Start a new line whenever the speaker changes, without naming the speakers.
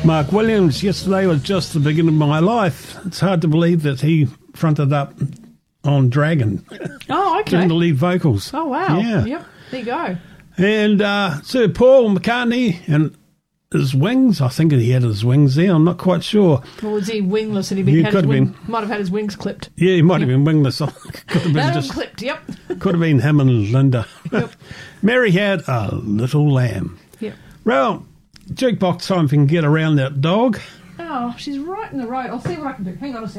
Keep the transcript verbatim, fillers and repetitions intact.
Mark Williams, yesterday was just the beginning of my life. It's hard to believe that he fronted up on Dragon.
Oh, okay.
Doing the lead vocals.
Oh, wow.
Yeah.
Yep, there you go.
And uh, Sir Paul McCartney and his wings. I think he had his wings there. I'm not quite sure.
Or was he wingless and he been,
He
had
could
his
have
wing,
been.
might have had his wings clipped?
Yeah, he might have been wingless. could have been
That
just
clipped, yep.
could have been him and Linda.
Yep.
Mary had a little lamb.
Yep.
Well, jukebox time if you can get around that dog.
Oh, she's right in the road. I'll see what I can do. Hang on a second.